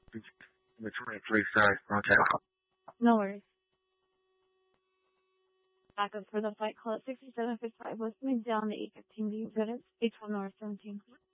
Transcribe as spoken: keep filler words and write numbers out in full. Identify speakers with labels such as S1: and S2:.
S1: The twenty-three size contact.
S2: No worries. Back up for the flight call at sixty-seven fifty-five West Midtown, the eight fifteen. Do you get it? eight twelve North seventeen.